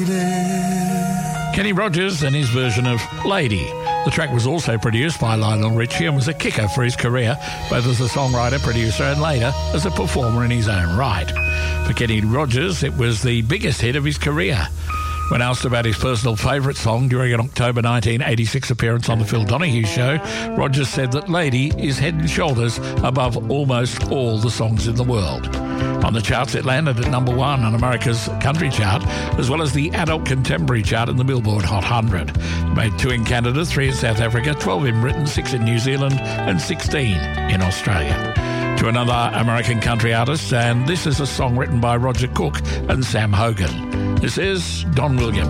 Kenny Rogers and his version of Lady. The track was also produced by Lionel Richie and was a kicker for his career, both as a songwriter, producer and later as a performer in his own right. For Kenny Rogers, it was the biggest hit of his career. When asked about his personal favourite song during an October 1986 appearance on the Phil Donahue Show, Rogers said that Lady is head and shoulders above almost all the songs in the world. On the charts, it landed at number 1 on America's country chart, as well as the adult contemporary chart in the Billboard Hot 100. It made 2 in Canada, 3 in South Africa, 12 in Britain, 6 in New Zealand, and 16 in Australia. To another American country artist, and this is a song written by Roger Cook and Sam Hogan. This is Don Williams.